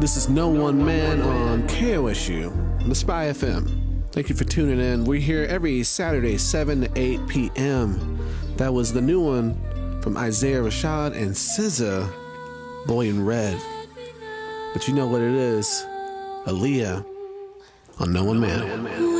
This is No One Man on KOSU, on the Spy FM. Thank you for tuning in. We're here every Saturday, 7 to 8 p.m. That was the new one from Isaiah Rashad and SZA, Boy in Red. But you know what it is. Aaliyah on No One Man.